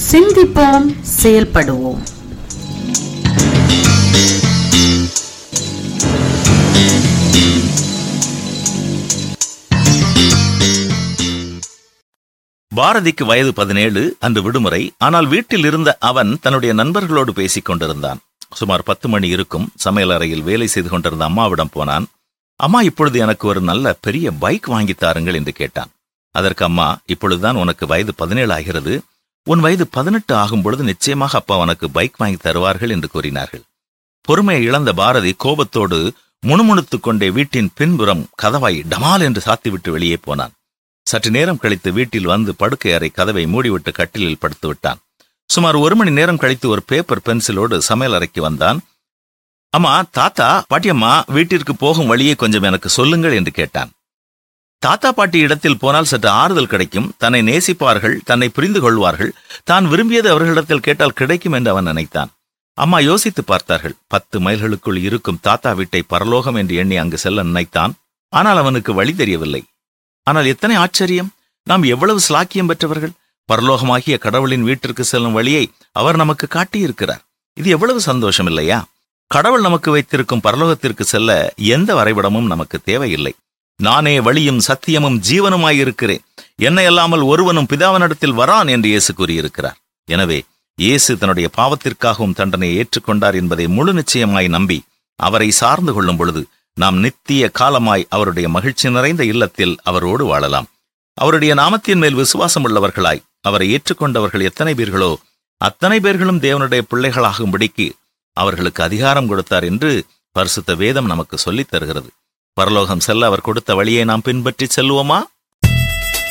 சிந்திப்போம், செயல்படுவோம். பாரதிக்கு வயது 17. அன்று விடுமுறை. ஆனால் வீட்டில் இருந்த அவன் தன்னுடைய நண்பர்களோடு பேசிக் கொண்டிருந்தான். சுமார் 10 மணி இருக்கும். சமையல் அறையில் வேலை செய்து கொண்டிருந்த அம்மாவிடம் போனான். அம்மா, இப்பொழுது எனக்கு ஒரு நல்ல பெரிய பைக் வாங்கித் தாருங்கள் என்று கேட்டான். அதற்கு அம்மா, இப்பொழுதுதான் உனக்கு வயது 17 ஆகிறது. உன் வயது 18 ஆகும் பொழுது நிச்சயமாக அப்பா உனக்கு பைக் வாங்கி தருவார்கள் என்று கூறினார்கள். பொறுமையை இழந்த பாரதி கோபத்தோடு முணுமுணுத்துக் கொண்டே வீட்டின் பின்புறம் கதவை டமால் என்று சாத்திவிட்டு வெளியே போனான். சற்று நேரம் கழித்து வீட்டில் வந்து படுக்கை அறை கதவை மூடிவிட்டு கட்டிலில் படுத்து விட்டான். சுமார் 1 மணி நேரம் கழித்து ஒரு பேப்பர் பென்சிலோடு சமையல் அறைக்கு வந்தான். அம்மா, தாத்தா, பாட்டியம்மா வீட்டிற்கு போகும் வழியை கொஞ்சம் எனக்கு சொல்லுங்கள் என்று கேட்டான். தாத்தா பாட்டி இடத்தில் போனால் சற்று ஆறுதல் கிடைக்கும், தன்னை நேசிப்பார்கள், தன்னை புரிந்து கொள்வார்கள், தான் விரும்பியது அவர்களிடத்தில் கேட்டால் கிடைக்கும் என்று அவன் நினைத்தான். அம்மா யோசித்து பார்த்தார்கள். 10 மைல்களுக்குள் இருக்கும் தாத்தா வீட்டை பரலோகம் என்று எண்ணி அங்கு செல்ல நினைத்தான். ஆனால் அவனுக்கு வழி தெரியவில்லை. ஆனால் எத்தனை ஆச்சரியம்! நாம் எவ்வளவு ஸ்லாக்கியம் பெற்றவர்கள்! பரலோகமாகிய கடவுளின் வீட்டிற்கு செல்லும் வழியை அவர் நமக்கு காட்டியிருக்கிறார். இது எவ்வளவு சந்தோஷம் இல்லையா? கடவுள் நமக்கு வைத்திருக்கும் பரலோகத்திற்கு செல்ல எந்த வரைபடமும் நமக்கு தேவையில்லை. நானே வழியும் சத்தியமும் ஜீவனுமாயிருக்கிறேன், என்னை அல்லாமல் ஒருவனும் பிதாவினிடத்தில் வரான் என்று இயேசு கூறியிருக்கிறார். எனவே இயேசு தன்னுடைய பாவத்திற்காகவும் தண்டனையை ஏற்றுக்கொண்டார் என்பதை முழு நிச்சயமாய் நம்பி அவரை சார்ந்து கொள்ளும் பொழுது நாம் நித்திய காலமாய் அவருடைய மகிழ்ச்சி நிறைந்த இல்லத்தில் அவரோடு வாழலாம். அவருடைய நாமத்தின் மேல் விசுவாசம் உள்ளவர்களாய் அவரை ஏற்றுக்கொண்டவர்கள் எத்தனை பேர்களோ அத்தனை பேர்களும் தேவனுடைய பிள்ளைகளாகும்படிக்கு அவர்களுக்கு அதிகாரம் கொடுத்தார் என்று பரிசுத்த வேதம் நமக்கு சொல்லித் தருகிறது. பரலோகம் செல்ல அவர் கொடுத்த வழியை நாம் பின்பற்றி செல்வோமா?